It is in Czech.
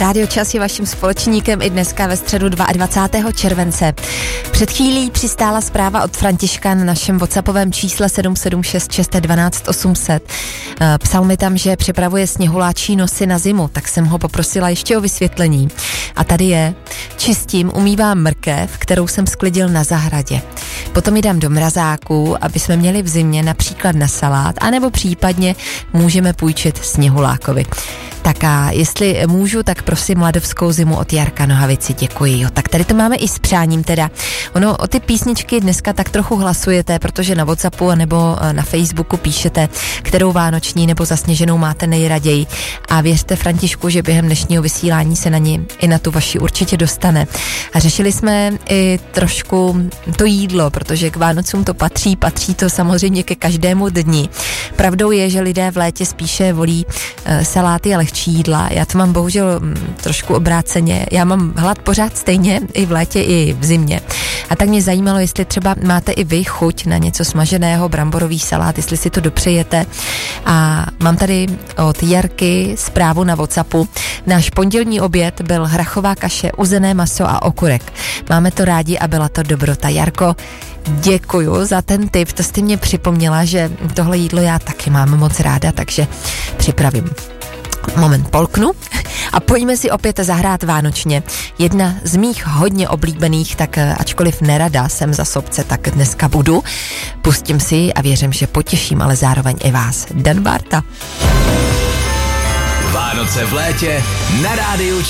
Rádio Čas je vaším společníkem i dneska ve středu 22. července. Před chvílí přistála zpráva od Františka na našem WhatsAppovém čísle 776 612 800. Psal mi tam, že připravuje sněhuláčí nosy na zimu, tak jsem ho poprosila ještě o vysvětlení. A tady je: čistím, umývám mrkev, kterou jsem sklidil na zahradě. Potom ji dám do mrazáku, aby jsme měli v zimě například na salát, anebo případně můžeme půjčit sněhulákovi. Tak a jestli můžu, tak prosím Ladovskou zimu od Jarka Nohavici, děkuji. Jo, tak tady to máme i s přáním teda. Ono o ty písničky dneska tak trochu hlasujete, protože na WhatsAppu nebo na Facebooku píšete, kterou vánoční nebo zasněženou máte nejraději. A věřte Františku, že během dnešního vysílání se na ní i na tu vaši určitě dostane. A řešili jsme i trošku to jídlo, protože k Vánocům to patří to samozřejmě ke každému dni. Pravdou je, že lidé v létě spíše volí saláty a lehčí jídla. Já to mám bohužel trošku obráceně. Já mám hlad pořád stejně i v létě, i v zimě. A tak mě zajímalo, jestli třeba máte i vy chuť na něco smaženého, bramborový salát, jestli si to dopřejete. A mám tady od Jarky zprávu na WhatsAppu. Náš pondělní oběd byl hrachová kaše, uzené maso a okurek. Máme to rádi a byla to dobrota. Jarko, děkuju za ten tip, to jste mě připomněla, že tohle jídlo já taky mám moc ráda, takže připravím. Moment, polknu a pojďme si opět zahrát vánočně. Jedna z mých hodně oblíbených, tak ačkoliv nerada jsem za sobce, tak dneska budu. Pustím si a věřím, že potěším, ale zároveň i vás. Dan Barta. Vánoce v létě na Rádiu